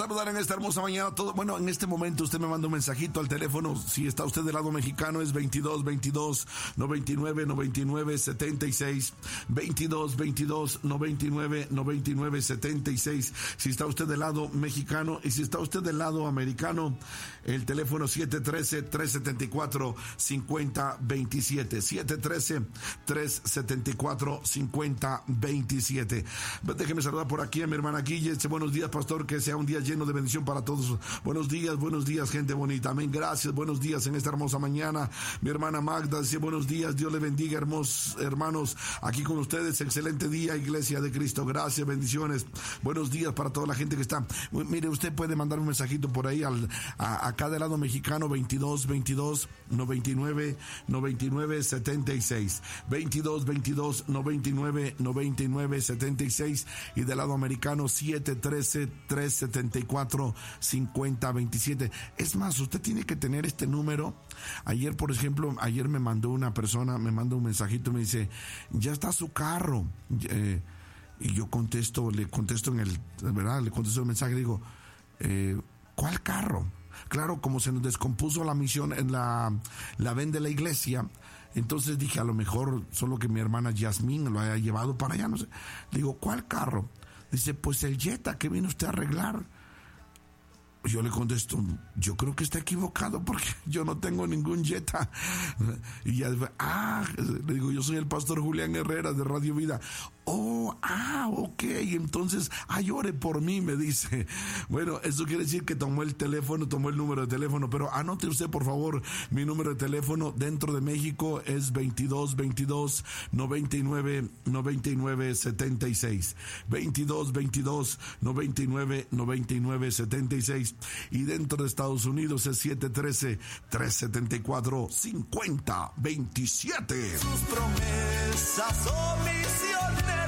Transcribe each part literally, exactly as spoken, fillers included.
saludar en esta hermosa mañana. Todo, bueno, en este momento usted me manda un mensajito al teléfono. Si está usted del lado mexicano es veintidós, veintidós, noventa y nueve, noventa y nueve, setenta y seis. veintidós, veintidós, noventa y nueve, noventa y nueve, setenta y seis. Si está usted del lado mexicano, y si está usted del lado americano, el teléfono siete uno tres, tres siete cuatro, cinco cero dos siete. siete uno tres, tres siete cuatro, cinco cero dos siete. Déjeme saludar por aquí a mi hermana Guille. Dice, buenos días, pastor, que sea un día lleno de bendición para todos. Buenos días, buenos días, gente bonita. Amén, gracias, buenos días en esta hermosa mañana. Mi hermana Magda dice, buenos días, Dios le bendiga, hermosos hermanos, aquí con ustedes. Excelente día, Iglesia de Cristo. Gracias, bendiciones. Buenos días para toda la gente que está. Mire, usted puede mandar un mensajito por ahí al, a, acá del lado mexicano, veintidós, veintidós, noventa y nueve, noventa y nueve, setenta y seis. veintidós, veintidós, noventa y nueve, noventa y nueve, setenta y seis. Y del lado americano, siete uno tres, tres siete cuatro, cinco cero dos siete. Es más, usted tiene que tener este número. Ayer, por ejemplo, ayer me mandó una persona, me manda un mensajito y me dice, ya está su carro. Eh, y yo contesto, le contesto en el, ¿verdad? Le contesto el mensaje y digo, eh, ¿cuál carro? Claro, como se nos descompuso la misión en la, la ven de la iglesia, entonces dije, a lo mejor solo que mi hermana Yasmín lo haya llevado para allá, no sé. Le digo, ¿cuál carro? Dice, pues el Jetta que vino usted a arreglar. Yo le contesto, yo creo que está equivocado porque yo no tengo ningún Jetta. Y ya, ah, le digo, yo soy el pastor Julián Herrera de Radio Vida. Oh, ah, ok, entonces, ay, ore por mí, me dice. Bueno, eso quiere decir que tomó el teléfono, tomó el número de teléfono, pero anote usted, por favor, mi número de teléfono dentro de México es veintidós, veintidós, noventa y nueve, noventa y nueve, setenta y seis. veintidós, veintidós, noventa y nueve, noventa y nueve, setenta y seis. Y dentro de Estados Unidos es siete uno tres, tres siete cuatro, cinco cero dos siete. Sus promesas son misioneros.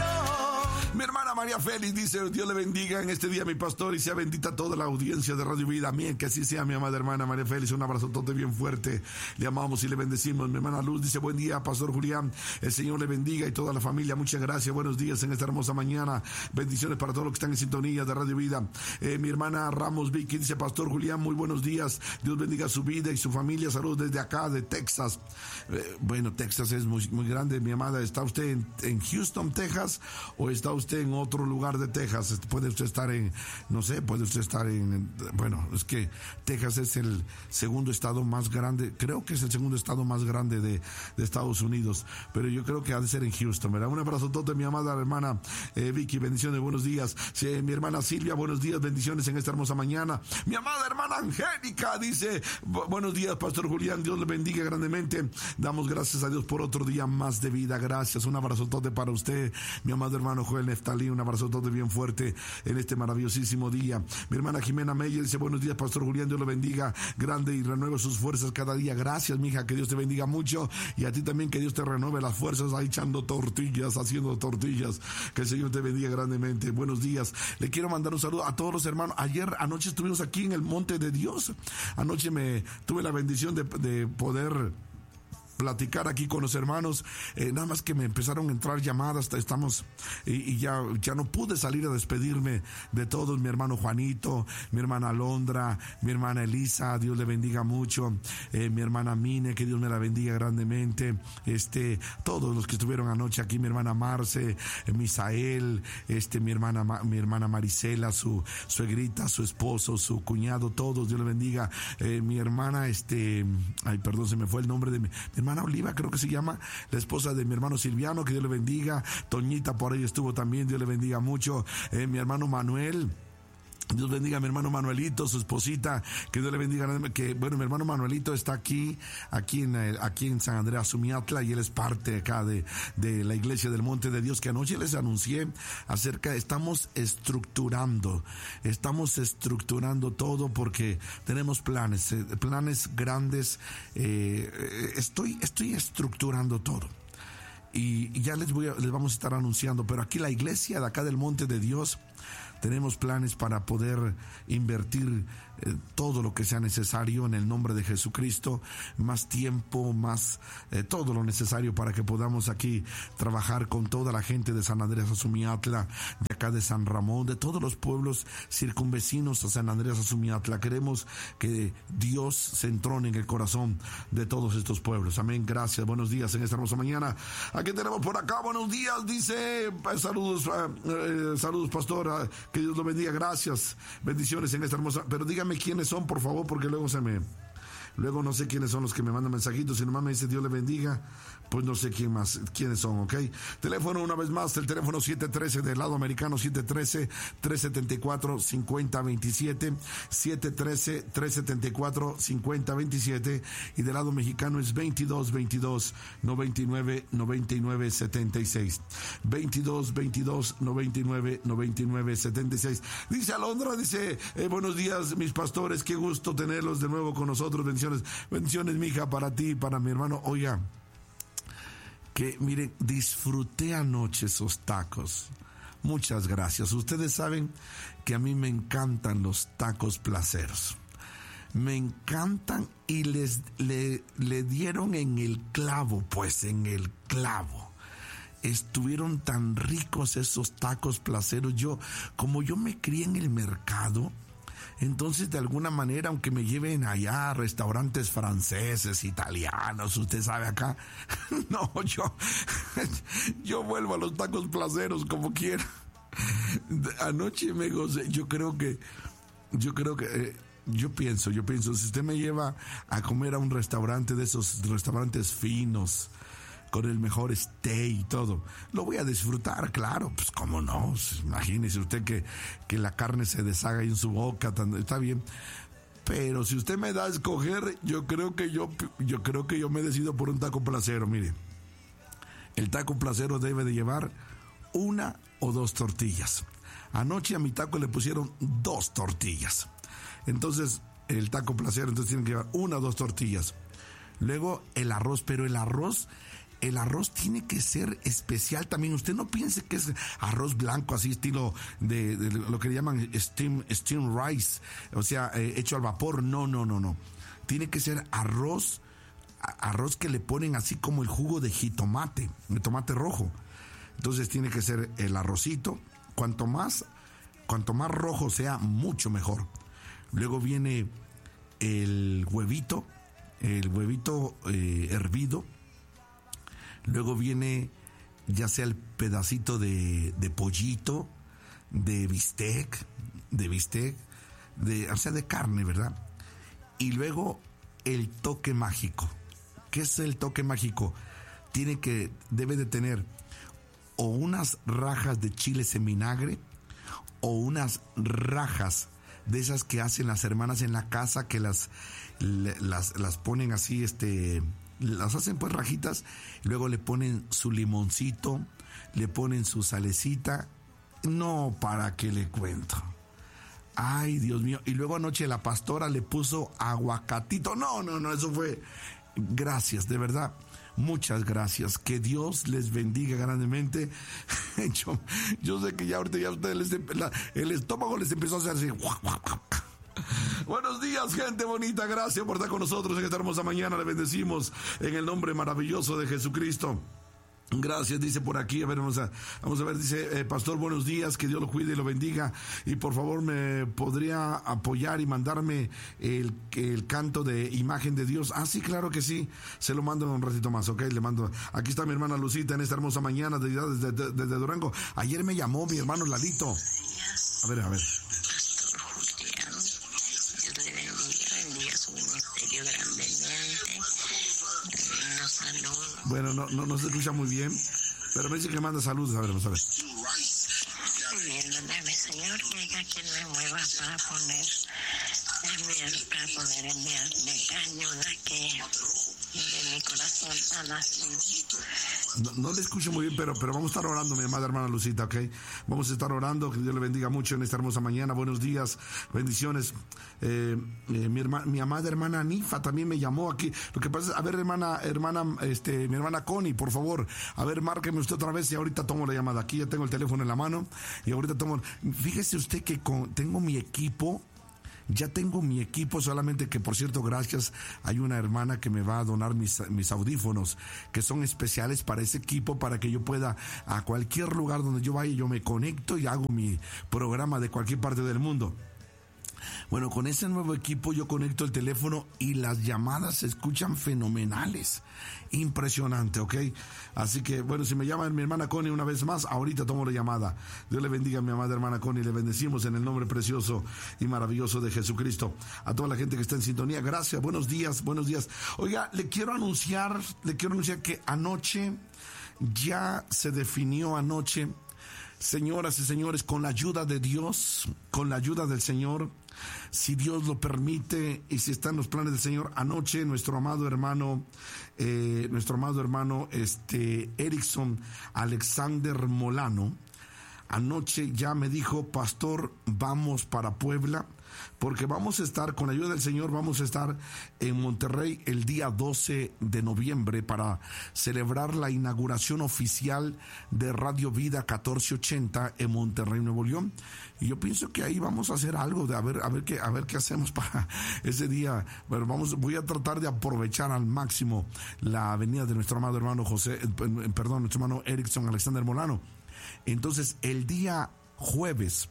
Mi hermana María Félix dice, Dios le bendiga en este día, mi pastor, y sea bendita toda la audiencia de Radio Vida. Amén, que así sea, mi amada hermana María Félix. Un abrazo todo bien fuerte. Le amamos y le bendecimos. Mi hermana Luz dice, buen día, pastor Julián. El Señor le bendiga y toda la familia. Muchas gracias. Buenos días en esta hermosa mañana. Bendiciones para todos los que están en sintonía de Radio Vida. Eh, mi hermana Ramos Vicky dice, pastor Julián, muy buenos días. Dios bendiga su vida y su familia. Saludos desde acá, de Texas. Eh, bueno, Texas es muy, muy grande, mi amada. ¿Está usted en, en Houston, Texas, o está usted en otro lugar de Texas? Puede usted estar en, no sé, puede usted estar en, bueno, es que Texas es el segundo estado más grande, creo que es el segundo estado más grande de, de Estados Unidos, pero yo creo que ha de ser en Houston, ¿verdad? Un abrazo todo, mi amada hermana eh, Vicky, bendiciones, buenos días. Sí, mi hermana Silvia, buenos días, bendiciones en esta hermosa mañana. Mi amada hermana Angélica dice, buenos días, pastor Julián, Dios le bendiga grandemente. Damos gracias a Dios por otro día más de vida, gracias. Un abrazo todo para usted, mi amado hermano Joel Neftalí, un abrazo todo bien fuerte en este maravillosísimo día. Mi hermana Jimena Meyer dice, buenos días, pastor Julián, Dios le bendiga grande y renueve sus fuerzas cada día. Gracias, mija, que Dios te bendiga mucho, y a ti también que Dios te renueve las fuerzas ahí echando tortillas, haciendo tortillas. Que el Señor te bendiga grandemente. Buenos días. Le quiero mandar un saludo a todos los hermanos. Ayer anoche estuvimos aquí en el Monte de Dios. Anoche me tuve la bendición de, de poder platicar aquí con los hermanos, eh, nada más que me empezaron a entrar llamadas, estamos, y, y ya, ya no pude salir a despedirme de todos, mi hermano Juanito, mi hermana Alondra, mi hermana Elisa, Dios le bendiga mucho, eh, mi hermana Mine, que Dios me la bendiga grandemente, este, todos los que estuvieron anoche aquí, mi hermana Marce, eh, Misael, este, mi hermana, mi hermana Marisela, su suegrita, su esposo, su cuñado, todos, Dios le bendiga, eh, mi hermana, este, ay, perdón, se me fue el nombre de mi, mi hermana Oliva, creo que se llama, la esposa de mi hermano Silviano, que Dios le bendiga. Toñita por ahí estuvo también, Dios le bendiga mucho. Eh, mi hermano Manuel, Dios bendiga a mi hermano Manuelito, su esposita, que Dios le bendiga, que bueno, mi hermano Manuelito está aquí, aquí en, aquí en San Andreas Sumiatla, y él es parte acá de, de la iglesia del Monte de Dios, que anoche les anuncié acerca, estamos estructurando, estamos estructurando todo porque tenemos planes, eh, planes grandes, eh, estoy, estoy estructurando todo. Y ya les voy a, les vamos a estar anunciando, pero aquí la iglesia de acá del Monte de Dios Tenemos planes para poder invertir eh, todo lo que sea necesario en el nombre de Jesucristo, más tiempo, más eh, todo lo necesario para que podamos aquí trabajar con toda la gente de San Andrés Azumiatla, de acá de San Ramón, de todos los pueblos circunvecinos a San Andrés Azumiatla. Queremos que Dios se entrone en el corazón de todos estos pueblos. Amén. Gracias. Buenos días en esta hermosa mañana. Aquí tenemos por acá, buenos días, dice, saludos, eh, saludos pastor, que Dios lo bendiga, gracias, bendiciones en esta hermosa, pero dígame quiénes son, por favor, porque luego se me, luego no sé quiénes son los que me mandan mensajitos, si nomás me dice Dios le bendiga, pues no sé quién más, quiénes son, ¿ok? Teléfono una vez más, el teléfono siete uno tres del lado americano, siete uno tres, tres siete cuatro, cinco cero dos siete, siete uno tres, tres siete cuatro, cinco cero dos siete, y del lado mexicano es veintidós veintidós, noventa y nueve, noventa y nueve, setenta y seis, veintidós veintidós, noventa y nueve, noventa y nueve, setenta y seis. Dice Alondra, dice, eh, buenos días mis pastores, qué gusto tenerlos de nuevo con nosotros, bendiciones, bendiciones mija, para ti, para mi hermano. Oiga, que miren, disfruté anoche esos tacos. Muchas gracias. Ustedes saben que a mí me encantan los tacos placeros. Me encantan y les le, le dieron en el clavo, pues en el clavo. Estuvieron tan ricos esos tacos placeros. Yo, como yo me crié en el mercado, entonces de alguna manera, aunque me lleven allá a restaurantes franceses, italianos, usted sabe acá, no, yo, yo vuelvo a los tacos placeros como quiera. Anoche me gocé, yo creo que, yo creo que, eh, yo pienso, yo pienso, si usted me lleva a comer a un restaurante de esos restaurantes finos, con el mejor steak y todo, lo voy a disfrutar, claro, pues cómo no, imagínese usted que, que la carne se deshaga ahí en su boca, tan, está bien, pero si usted me da a escoger, yo creo que yo, yo creo que yo me decido por un taco placero. Mire, el taco placero debe de llevar una o dos tortillas. Anoche a mi taco le pusieron dos tortillas, entonces el taco placero entonces tiene que llevar una o dos tortillas, luego el arroz, pero el arroz El arroz tiene que ser especial también. Usted no piense que es arroz blanco, así estilo de, de lo que le llaman steam, steam rice, o sea, eh, hecho al vapor. No, no, no, no. Tiene que ser arroz, arroz que le ponen así como el jugo de jitomate, de tomate rojo. Entonces tiene que ser el arrocito. Cuanto más, cuanto más rojo sea, mucho mejor. Luego viene el huevito, el huevito eh, hervido. Luego viene ya sea el pedacito de, de pollito, de bistec, de bistec, de, o sea, de carne, ¿verdad? Y luego el toque mágico. ¿Qué es el toque mágico? Tiene que, debe de tener o unas rajas de chiles en vinagre o unas rajas de esas que hacen las hermanas en la casa, que las, las, las ponen así, este... las hacen pues rajitas, y luego le ponen su limoncito, le ponen su salecita, no, para qué le cuento. Ay, Dios mío. Y luego anoche la pastora le puso aguacatito. No, no, no, eso fue, gracias, de verdad, muchas gracias, que Dios les bendiga grandemente. yo, yo sé que ya ahorita ya ustedes les, la, el estómago les empezó a hacer así. Buenos días, gente bonita, gracias por estar con nosotros en esta hermosa mañana, le bendecimos en el nombre maravilloso de Jesucristo. Gracias, dice por aquí, a ver, vamos a, vamos a ver, dice, eh, pastor, buenos días, que Dios lo cuide y lo bendiga, y por favor me podría apoyar y mandarme el, el canto de Imagen de Dios. Ah, sí, claro que sí, se lo mando en un ratito más, ok, le mando, aquí está mi hermana Lucita en esta hermosa mañana desde, desde, desde Durango. Ayer me llamó mi hermano Lalito, a ver, a ver. Bueno, no, no, no se escucha muy bien, pero me dice que manda saludos. A ver, vamos a ver. Pidiéndole, Señor, que haya quien me mueva para poner, para poner el día de ayuda que de mi corazón a nacer. No, no le escucho muy bien, pero, pero vamos a estar orando, mi amada hermana Lucita, ¿ok? Vamos a estar orando, que Dios le bendiga mucho en esta hermosa mañana. Buenos días, bendiciones. Eh, eh, mi, herma, mi amada hermana Anifa también me llamó aquí. Lo que pasa es, a ver, hermana, hermana, este, mi hermana Connie, por favor, a ver, márqueme usted otra vez y ahorita tomo la llamada. Aquí ya tengo el teléfono en la mano y ahorita tomo. Fíjese usted que con, tengo mi equipo. Ya tengo mi equipo, solamente que, por cierto, gracias, hay una hermana que me va a donar mis, mis audífonos, que son especiales para ese equipo, para que yo pueda, a cualquier lugar donde yo vaya, yo me conecto y hago mi programa de cualquier parte del mundo. Bueno, con ese nuevo equipo yo conecto el teléfono y las llamadas se escuchan fenomenales. Impresionante, ¿ok? Así que, bueno, si me llama mi hermana Connie una vez más, ahorita tomo la llamada. Dios le bendiga a mi amada hermana Connie. Le bendecimos en el nombre precioso y maravilloso de Jesucristo. A toda la gente que está en sintonía, gracias. Buenos días, buenos días. Oiga, le quiero anunciar, le quiero anunciar que anoche, ya se definió anoche, señoras y señores, con la ayuda de Dios, con la ayuda del Señor, si Dios lo permite y si están los planes del Señor, anoche nuestro amado hermano, eh, nuestro amado hermano, este, Erickson Alexander Molano, anoche ya me dijo: pastor, vamos para Puebla, porque vamos a estar, con la ayuda del Señor, vamos a estar en Monterrey el día doce de noviembre para celebrar la inauguración oficial de Radio Vida catorce ochenta en Monterrey, Nuevo León. Y yo pienso que ahí vamos a hacer algo, de a ver, a ver qué, a ver qué hacemos para ese día. Bueno, vamos, voy a tratar de aprovechar al máximo la venida de nuestro amado hermano José, perdón, nuestro hermano Erickson Alexander Molano. Entonces, el día jueves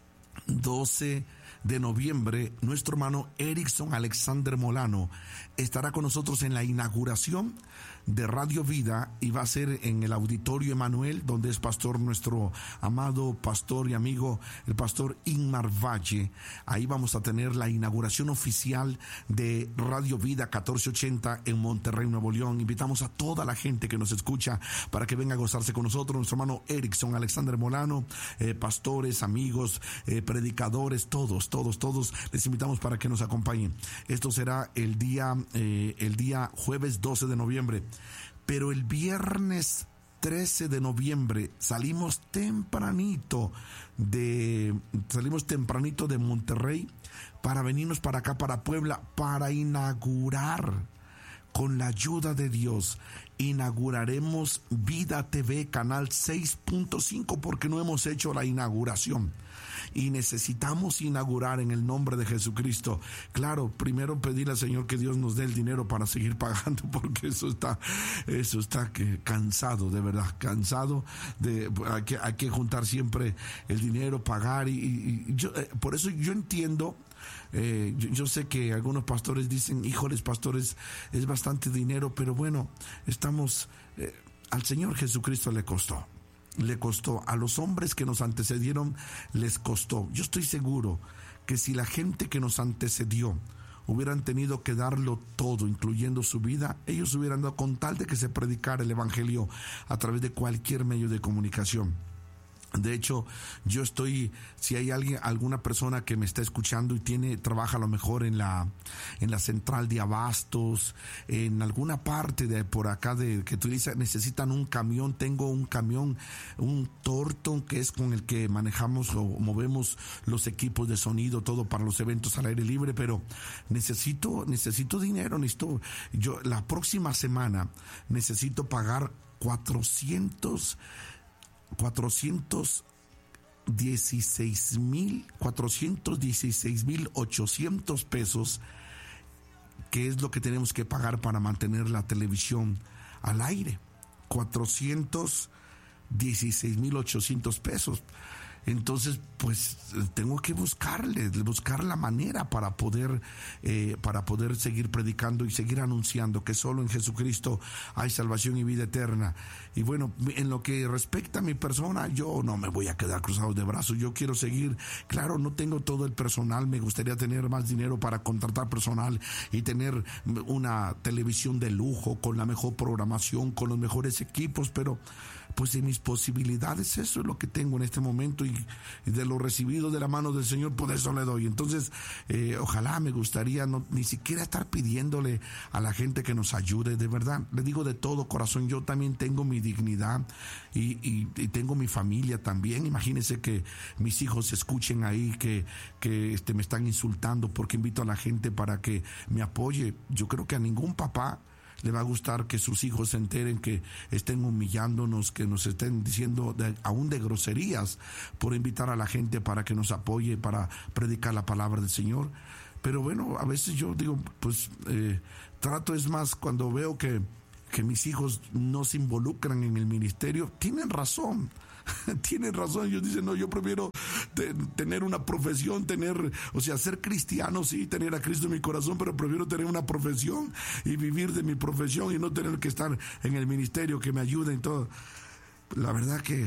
doce de noviembre, nuestro hermano Erickson Alexander Molano estará con nosotros en la inauguración de Radio Vida, y va a ser en el Auditorio Emanuel, donde es pastor nuestro amado pastor y amigo, el pastor Inmar Valle. Ahí vamos a tener la inauguración oficial de Radio Vida catorce ochenta en Monterrey, Nuevo León. Invitamos a toda la gente que nos escucha para que venga a gozarse con nosotros. Nuestro hermano Erickson Alexander Molano, eh, pastores, amigos, eh, predicadores, todos, todos, todos, les invitamos para que nos acompañen. Esto será el día, eh, el día jueves doce de noviembre. Pero el viernes trece de noviembre salimos tempranito de salimos tempranito de Monterrey para venirnos para acá, para Puebla, para inaugurar, con la ayuda de Dios, inauguraremos Vida T V canal seis punto cinco, porque no hemos hecho la inauguración y necesitamos inaugurar en el nombre de Jesucristo. Claro, primero pedirle al Señor que Dios nos dé el dinero para seguir pagando, porque eso está eso está que cansado, de verdad, cansado de hay que, hay que juntar siempre el dinero, pagar, y, y, y yo, eh, por eso yo entiendo. Eh, yo, yo sé que algunos pastores dicen: híjoles, pastores, es bastante dinero, pero bueno, estamos, eh, al Señor Jesucristo le costó, le costó, a los hombres que nos antecedieron les costó. Yo estoy seguro que si la gente que nos antecedió hubieran tenido que darlo todo, incluyendo su vida, ellos hubieran dado, con tal de que se predicara el evangelio a través de cualquier medio de comunicación. De hecho, yo estoy, si hay alguien, alguna persona que me está escuchando y tiene, trabaja a lo mejor en la, en la central de abastos, en alguna parte de por acá de que utiliza, necesitan un camión, tengo un camión, un Torton, que es con el que manejamos o movemos los equipos de sonido, todo para los eventos al aire libre, pero necesito, necesito dinero, necesito, yo la próxima semana necesito pagar cuatrocientos cuatrocientos dieciséis mil cuatrocientos dieciséis mil ochocientos pesos, que es lo que tenemos que pagar para mantener la televisión al aire. Cuatrocientos dieciséis mil ochocientos pesos. Entonces, pues tengo que buscarle, buscar la manera para poder, eh, para poder seguir predicando y seguir anunciando que solo en Jesucristo hay salvación y vida eterna. Y bueno, en lo que respecta a mi persona, yo no me voy a quedar cruzado de brazos. Yo quiero seguir. Claro, no tengo todo el personal. Me gustaría tener más dinero para contratar personal y tener una televisión de lujo con la mejor programación, con los mejores equipos, pero pues en mis posibilidades eso es lo que tengo en este momento, y, y de lo recibido de la mano del Señor, por eso le doy. Entonces eh, ojalá me gustaría no, ni siquiera estar pidiéndole a la gente que nos ayude, de verdad, le digo de todo corazón, yo también tengo mi dignidad y, y, y tengo mi familia también. Imagínense que mis hijos escuchen ahí que, que este, me están insultando porque invito a la gente para que me apoye. Yo creo que a ningún papá le va a gustar que sus hijos se enteren que estén humillándonos, que nos estén diciendo de, aún de groserías, por invitar a la gente para que nos apoye, para predicar la palabra del Señor. Pero bueno, a veces yo digo, pues eh, trato, es más, cuando veo que, que mis hijos no se involucran en el ministerio, tienen razón. Tienen razón, ellos dicen, no, yo prefiero te, tener una profesión, tener, o sea, ser cristiano, sí, tener a Cristo en mi corazón, pero prefiero tener una profesión y vivir de mi profesión y no tener que estar en el ministerio, que me ayude en todo. La verdad que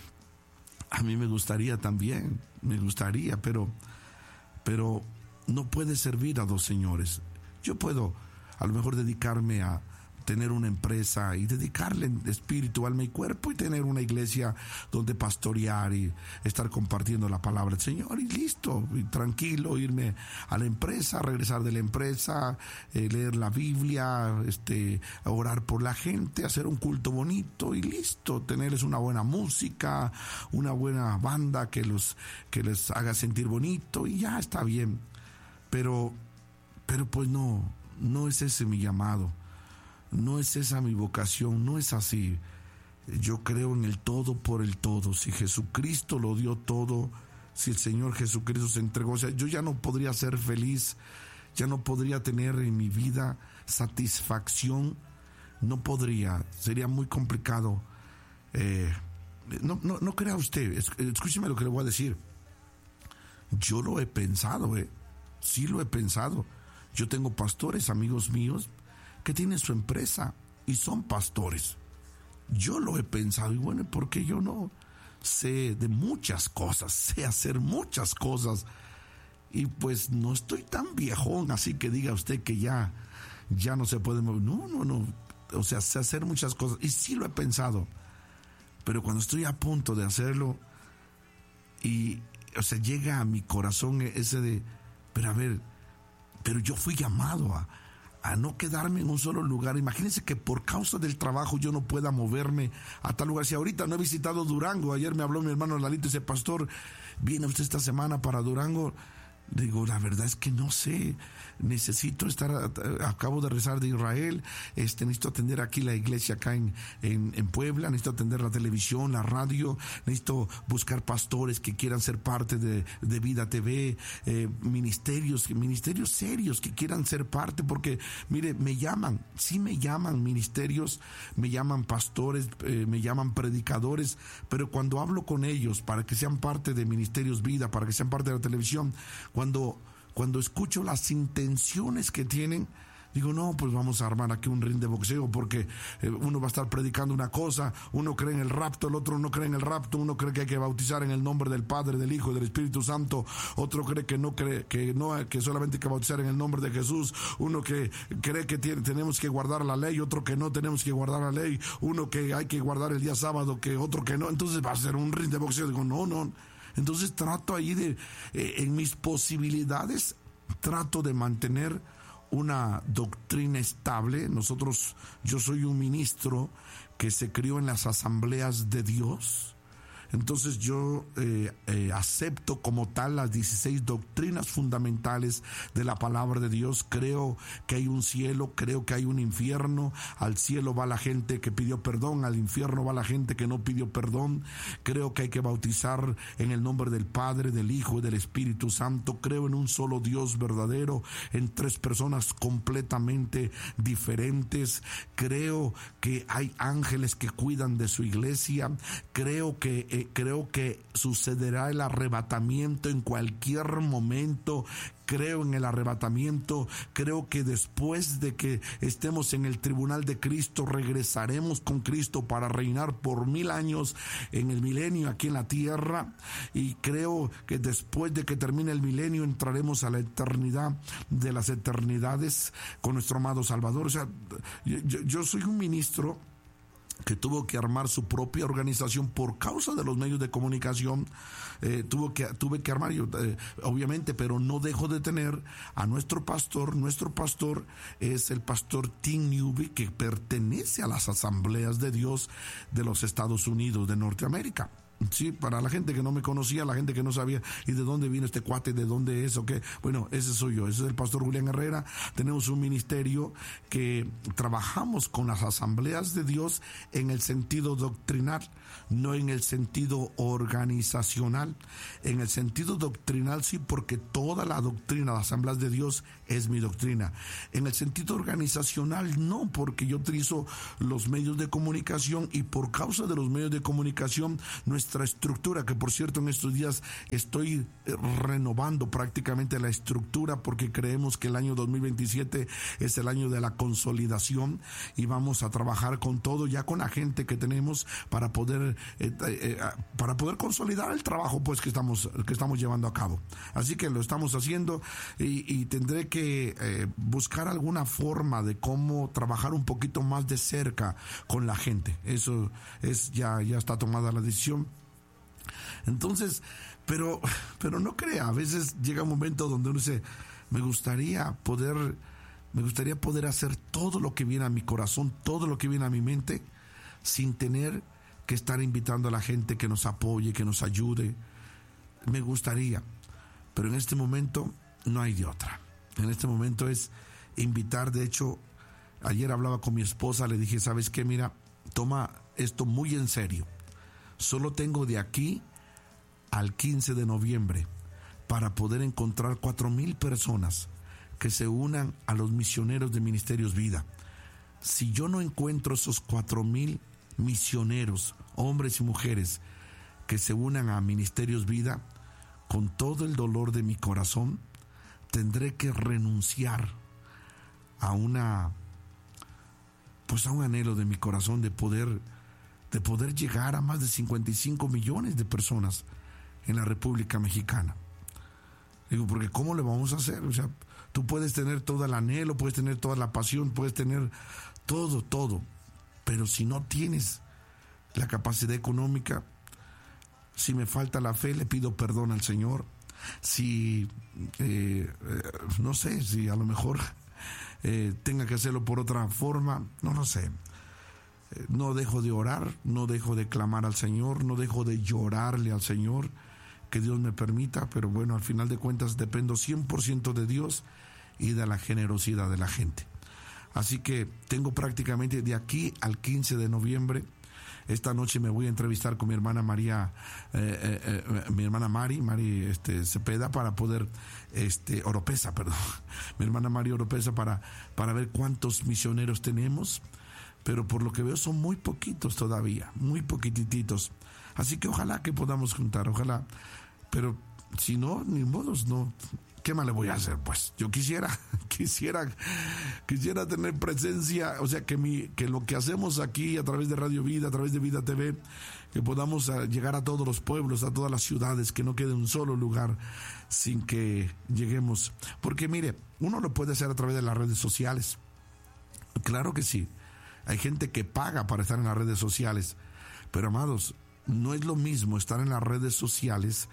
a mí me gustaría también, me gustaría, pero, pero no puede servir a dos señores. Yo puedo a lo mejor dedicarme a tener una empresa y dedicarle espíritu, alma y cuerpo, y tener una iglesia donde pastorear y estar compartiendo la palabra del Señor, y listo, y tranquilo, irme a la empresa, regresar de la empresa, eh, leer la Biblia, este, orar por la gente, hacer un culto bonito y listo, tenerles una buena música, una buena banda que los que les haga sentir bonito, y ya está bien. Pero pero pues no, no es ese mi llamado. No es esa mi vocación, no es así. Yo creo en el todo por el todo. Si Jesucristo lo dio todo, si el Señor Jesucristo se entregó, o sea, yo ya no podría ser feliz, ya no podría tener en mi vida satisfacción, no podría, sería muy complicado. Eh, no, no, no crea usted, escúcheme lo que le voy a decir. Yo lo he pensado, eh, sí lo he pensado. Yo tengo pastores, amigos míos, que tienen su empresa y son pastores. Yo lo he pensado, y bueno, ¿por qué yo no? Sé de muchas cosas, sé hacer muchas cosas, y pues no estoy tan viejón, así que diga usted que ya, ya no se puede mover. No, no, no, o sea, sé hacer muchas cosas, y sí lo he pensado, pero cuando estoy a punto de hacerlo, y, o sea, llega a mi corazón ese de, pero a ver, pero yo fui llamado a a no quedarme en un solo lugar. Imagínense que por causa del trabajo yo no pueda moverme a tal lugar. Si ahorita no he visitado Durango, ayer me habló mi hermano Lalito y dice, pastor, ¿viene usted esta semana para Durango? Digo, la verdad es que no sé, necesito estar, acabo de regresar de Israel, este, necesito atender aquí la iglesia acá en, en, en Puebla, necesito atender la televisión, la radio, necesito buscar pastores que quieran ser parte de, de Vida T V, eh, ministerios, ministerios serios que quieran ser parte, porque mire, me llaman, sí me llaman ministerios, me llaman pastores, eh, me llaman predicadores, pero cuando hablo con ellos para que sean parte de Ministerios Vida, para que sean parte de la televisión, Cuando, cuando escucho las intenciones que tienen, digo, no, pues vamos a armar aquí un ring de boxeo, porque eh, uno va a estar predicando una cosa, uno cree en el rapto, el otro no cree en el rapto, uno cree que hay que bautizar en el nombre del Padre, del Hijo y del Espíritu Santo, otro cree que no cree, que no, que solamente hay que bautizar en el nombre de Jesús, uno que cree que tiene, tenemos que guardar la ley, otro que no tenemos que guardar la ley, uno que hay que guardar el día sábado, que otro que no. Entonces va a ser un ring de boxeo. Digo, no, no. Entonces trato ahí de, eh, en mis posibilidades, trato de mantener una doctrina estable. Nosotros, yo soy un ministro que se crió en las asambleas de Dios. Entonces yo eh, eh, acepto como tal las dieciséis doctrinas fundamentales de la palabra de Dios. Creo que hay un cielo, creo que hay un infierno. Al cielo va la gente que pidió perdón, al infierno va la gente que no pidió perdón. Creo que hay que bautizar en el nombre del Padre, del Hijo y del Espíritu Santo. Creo en un solo Dios verdadero, en tres personas completamente diferentes. Creo que hay ángeles que cuidan de su iglesia. Creo que eh, creo que sucederá el arrebatamiento en cualquier momento. Creo en el arrebatamiento, creo que después de que estemos en el tribunal de Cristo, regresaremos con Cristo para reinar por mil años en el milenio aquí en la tierra, y creo que después de que termine el milenio entraremos a la eternidad de las eternidades con nuestro amado Salvador. O sea, yo, yo soy un ministro que tuvo que armar su propia organización por causa de los medios de comunicación. eh, tuvo que, tuve que armar, yo, eh, obviamente, pero no dejo de tener a nuestro pastor. Nuestro pastor es el pastor Tim Newby, que pertenece a las Asambleas de Dios de los Estados Unidos de Norteamérica. Sí, para la gente que no me conocía, la gente que no sabía y de dónde vino este cuate, de dónde es o qué, bueno, ese soy yo, ese es el pastor Julián Herrera. Tenemos un ministerio que trabajamos con las Asambleas de Dios en el sentido doctrinal, no en el sentido organizacional. En el sentido doctrinal sí, porque toda la doctrina de las Asambleas de Dios es mi doctrina. En el sentido organizacional no, porque yo utilizo los medios de comunicación y por causa de los medios de comunicación nuestra estructura, que por cierto en estos días estoy renovando prácticamente la estructura, porque creemos que el año dos mil veintisiete es el año de la consolidación y vamos a trabajar con todo, ya con la gente que tenemos para poder eh, eh, para poder consolidar el trabajo pues que estamos que estamos llevando a cabo. Así que lo estamos haciendo y, y tendré que eh, buscar alguna forma de cómo trabajar un poquito más de cerca con la gente. Eso es ya ya está tomada la decisión. Entonces, pero, pero no crea, a veces llega un momento donde uno dice, me gustaría poder, me gustaría poder hacer todo lo que viene a mi corazón, todo lo que viene a mi mente, sin tener que estar invitando a la gente que nos apoye, que nos ayude. Me gustaría, pero en este momento no hay de otra. En este momento es invitar. De hecho, ayer hablaba con mi esposa, le dije, ¿sabes qué? Mira, toma esto muy en serio. Solo tengo de aquí al quince de noviembre para poder encontrar cuatro mil personas que se unan a los misioneros de Ministerios Vida. Si yo no encuentro esos cuatro mil misioneros, hombres y mujeres, que se unan a Ministerios Vida, con todo el dolor de mi corazón, tendré que renunciar a una, pues a un anhelo de mi corazón de poder de poder llegar a más de cincuenta y cinco millones de personas en la República Mexicana. Digo, porque ¿cómo le vamos a hacer? O sea, tú puedes tener todo el anhelo, puedes tener toda la pasión, puedes tener todo, todo, pero si no tienes la capacidad económica, si me falta la fe, le pido perdón al Señor. Si, eh, eh, no sé, si a lo mejor eh, tenga que hacerlo por otra forma, no lo sé. No dejo de orar, no dejo de clamar al Señor, no dejo de llorarle al Señor, que Dios me permita, pero bueno, al final de cuentas dependo cien por ciento de Dios y de la generosidad de la gente. Así que tengo prácticamente de aquí al quince de noviembre. Esta noche me voy a entrevistar con mi hermana María, eh, eh, eh, mi hermana Mari, Mari este, Cepeda, para poder, este, Oropesa, perdón, mi hermana Mari Oropesa, para, para ver cuántos misioneros tenemos. Pero por lo que veo son muy poquitos todavía, muy poquititos. Así que ojalá que podamos juntar, ojalá. Pero si no, ni modos, no. ¿Qué más le voy a hacer? Pues yo quisiera, quisiera, quisiera tener presencia, o sea, que mi, que lo que hacemos aquí a través de Radio Vida, a través de Vida T V, que podamos uh, llegar a todos los pueblos, a todas las ciudades, que no quede un solo lugar sin que lleguemos. Porque mire, uno lo puede hacer a través de las redes sociales. Claro que sí. Hay gente que paga para estar en las redes sociales, pero amados, no es lo mismo estar en las redes sociales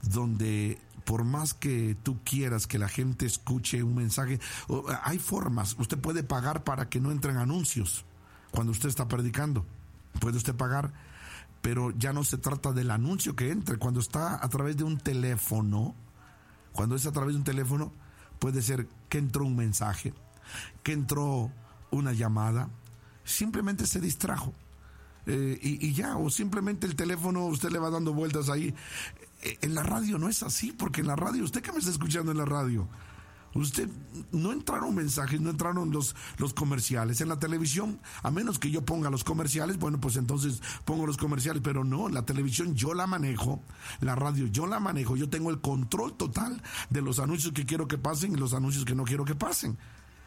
donde por más que tú quieras que la gente escuche un mensaje, hay formas. Usted puede pagar para que no entren anuncios cuando usted está predicando. Puede usted pagar, pero ya no se trata del anuncio que entre. Cuando está a través de un teléfono, cuando es a través de un teléfono, puede ser que entró un mensaje, que entró una llamada, simplemente se distrajo eh, y, y ya, o simplemente el teléfono usted le va dando vueltas ahí. Eh, en la radio no es así, porque en la radio, usted que me está escuchando en la radio, usted no entraron mensajes, no entraron los, los comerciales. En la televisión, a menos que yo ponga los comerciales, bueno, pues entonces pongo los comerciales, pero no, la televisión yo la manejo, la radio yo la manejo, yo tengo el control total de los anuncios que quiero que pasen y los anuncios que no quiero que pasen.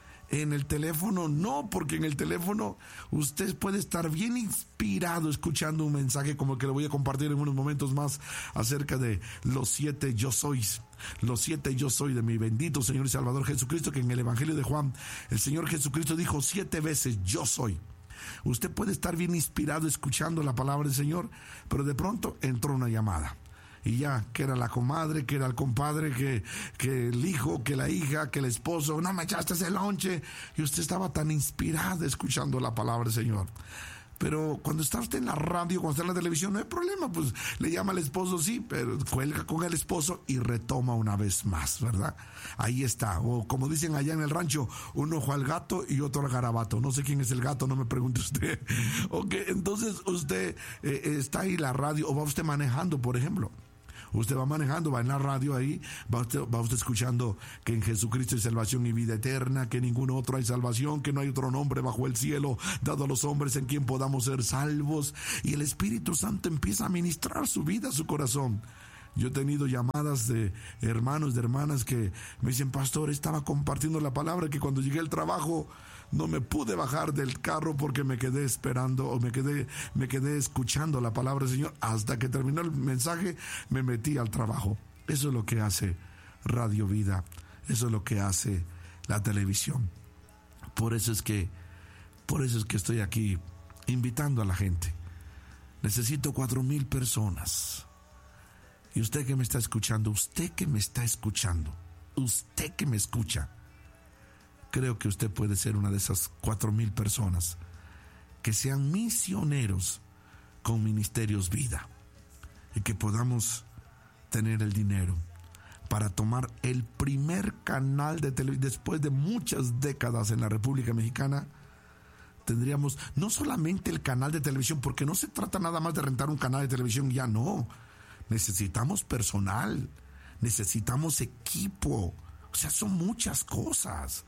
En el teléfono no, porque en el teléfono usted puede estar bien inspirado escuchando un mensaje como el que le voy a compartir en unos momentos más acerca de los siete yo sois, los siete yo soy de mi bendito Señor y Salvador Jesucristo, que en el Evangelio de Juan el Señor Jesucristo dijo siete veces yo soy. Usted puede estar bien inspirado escuchando la palabra del Señor, pero de pronto entró una llamada. Y ya, que era la comadre, que era el compadre, que, que el hijo, que la hija, que el esposo, no me echaste ese lonche. Y usted estaba tan inspirado escuchando la palabra del Señor. Pero cuando está usted en la radio, cuando está en la televisión, no hay problema, pues le llama al esposo, sí, pero cuelga con el esposo y retoma una vez más, ¿verdad? Ahí está, o como dicen allá en el rancho, un ojo al gato y otro al garabato. No sé quién es el gato, no me pregunte usted. Ok, entonces usted eh, está ahí en la radio, o va usted manejando, por ejemplo. Usted va manejando, va en la radio ahí, va usted, va usted escuchando que en Jesucristo hay salvación y vida eterna, que en ningún otro hay salvación, que no hay otro nombre bajo el cielo dado a los hombres en quien podamos ser salvos. Y el Espíritu Santo empieza a ministrar su vida, su corazón. Yo he tenido llamadas de hermanos, de hermanas que me dicen, pastor, estaba compartiendo la palabra, que cuando llegué al trabajo no me pude bajar del carro porque me quedé esperando o me quedé, me quedé escuchando la palabra del Señor. Hasta que terminó el mensaje me metí al trabajo. Eso es lo que hace Radio Vida. Eso es lo que hace la televisión. Por eso es que, por eso es que estoy aquí invitando a la gente. Necesito cuatro mil personas. Y usted que me está escuchando, usted que me está escuchando, usted que me escucha, creo que usted puede ser una de esas cuatro mil personas que sean misioneros con Ministerios Vida y que podamos tener el dinero para tomar el primer canal de televisión. Después de muchas décadas en la República Mexicana, tendríamos no solamente el canal de televisión, porque no se trata nada más de rentar un canal de televisión, ya no. Necesitamos personal, necesitamos equipo, o sea, son muchas cosas.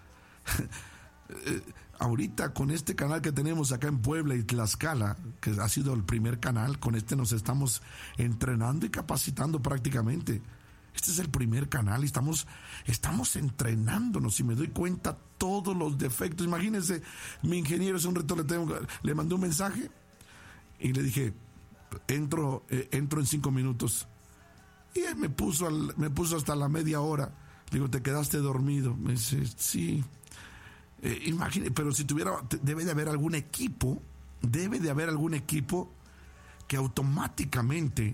eh, ahorita con este canal que tenemos acá en Puebla y Tlaxcala, que ha sido el primer canal, con este nos estamos entrenando y capacitando prácticamente. Este es el primer canal y estamos, estamos entrenándonos, y me doy cuenta todos los defectos. Imagínense, mi ingeniero hace un reto le, tengo, le mandé un mensaje y le dije, entro, eh, entro en cinco minutos. Y él me puso, al, me puso hasta la media hora. Le digo, ¿te quedaste dormido? Me dice, sí. Eh, imagine, pero si tuviera, debe de haber algún equipo, debe de haber algún equipo que automáticamente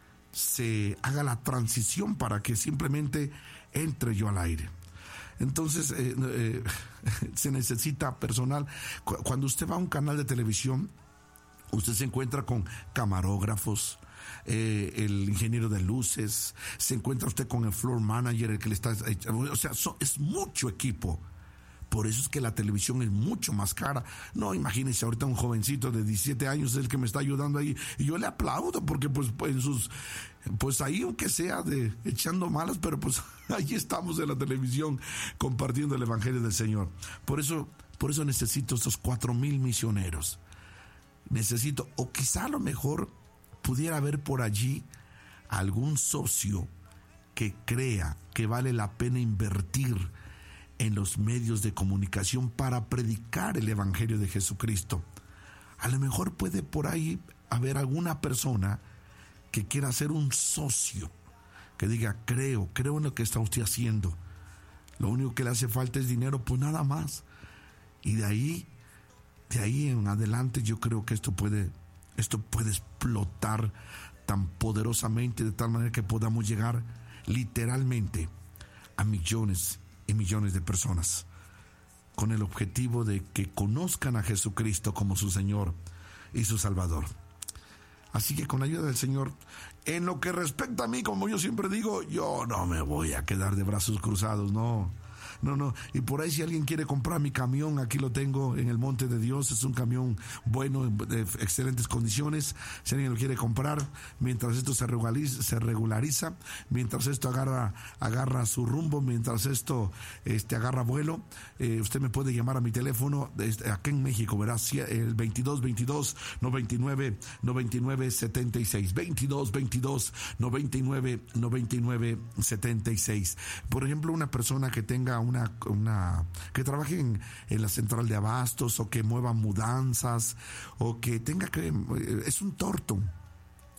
se haga la transición para que simplemente entre yo al aire. Entonces, eh, eh, se necesita personal. Cuando usted va a un canal de televisión, usted se encuentra con camarógrafos, eh, el ingeniero de luces, se encuentra usted con el floor manager, el que le está, o sea, so, es mucho equipo. Por eso es que la televisión es mucho más cara. No, imagínense ahorita un jovencito de diecisiete años es el que me está ayudando ahí, y yo le aplaudo porque pues en sus, pues ahí aunque sea de echando malas, pero pues ahí estamos en la televisión compartiendo el evangelio del Señor. Por eso, por eso necesito estos cuatro mil misioneros. Necesito, o quizá a lo mejor pudiera haber por allí algún socio que crea que vale la pena invertir en los medios de comunicación para predicar el evangelio de Jesucristo. A lo mejor puede por ahí haber alguna persona que quiera ser un socio, que diga, creo, creo en lo que está usted haciendo. Lo único que le hace falta es dinero, pues nada más. Y de ahí, de ahí en adelante yo creo que esto puede, esto puede explotar tan poderosamente, de tal manera que podamos llegar literalmente a millones y millones de personas, con el objetivo de que conozcan a Jesucristo como su Señor y su Salvador. Así que con la ayuda del Señor, en lo que respecta a mí, como yo siempre digo, yo no me voy a quedar de brazos cruzados, no. No, no, y por ahí si alguien quiere comprar mi camión, aquí lo tengo en el Monte de Dios, es un camión bueno, de excelentes condiciones. Si alguien lo quiere comprar, mientras esto se regulariza, se regulariza mientras esto agarra agarra su rumbo, mientras esto este agarra vuelo, eh, usted me puede llamar a mi teléfono desde acá en México, ¿verdad? El veintidós veintidós noventa y nueve noventa y nueve setenta y seis, veintidós veintidós noventa y nueve noventa y nueve setenta y seis. Por ejemplo, una persona que tenga Una, una que trabaje en, en la central de abastos, o que mueva mudanzas, o que tenga que, es un torto,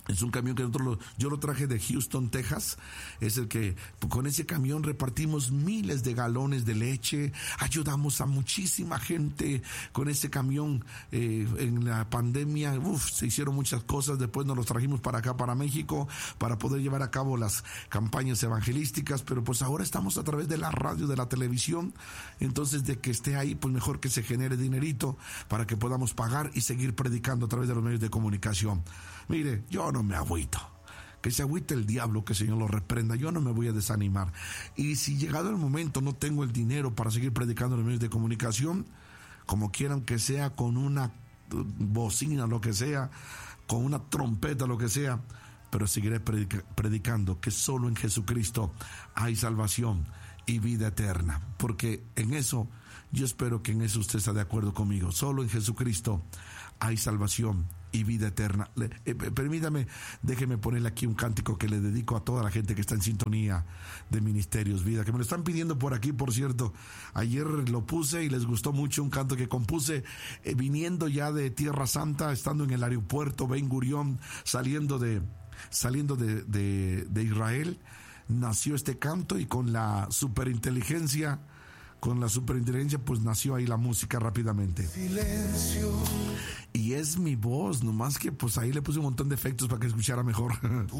Es un camión que nosotros lo, yo lo traje de Houston, Texas. Es el que con ese camión repartimos miles de galones de leche, ayudamos a muchísima gente con ese camión. Eh, en la pandemia, uf, se hicieron muchas cosas. Después nos los trajimos para acá, para México, para poder llevar a cabo las campañas evangelísticas. Pero pues ahora estamos a través de la radio, de la televisión. Entonces, de que esté ahí, pues mejor que se genere dinerito para que podamos pagar y seguir predicando a través de los medios de comunicación. Mire, yo no me agüito. Que se agüite el diablo, que el Señor lo reprenda. Yo no me voy a desanimar. Y si llegado el momento no tengo el dinero para seguir predicando en los medios de comunicación, como quieran que sea, con una bocina, lo que sea, con una trompeta, lo que sea, pero seguiré predica- predicando que solo en Jesucristo hay salvación y vida eterna. Porque en eso, yo espero que en eso usted está de acuerdo conmigo. Solo en Jesucristo hay salvación y vida eterna. Le, eh, permítame, déjeme ponerle aquí un cántico que le dedico a toda la gente que está en sintonía de Ministerios Vida, que me lo están pidiendo por aquí, por cierto. Ayer lo puse y les gustó mucho, un canto que compuse eh, viniendo ya de Tierra Santa, estando en el aeropuerto Ben Gurión, saliendo de saliendo de, de, de Israel. Nació este canto y con la superinteligencia Con la superinteligencia, pues nació ahí la música rápidamente. Silencio. Y es mi voz, nomás que pues ahí le puse un montón de efectos para que escuchara mejor.